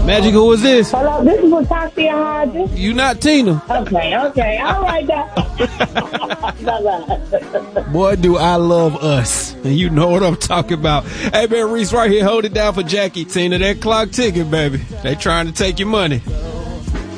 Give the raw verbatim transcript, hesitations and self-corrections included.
Magic, who is this? Hello, this is Latasha Hodges. You not Tina. Okay, okay. All right, now. Bye-bye. Boy, do I love Us. And you know what I'm talking about. Hey, man, Reese right here. Hold it down for Jackie. Tina, that clock ticking, baby. They trying to take your money.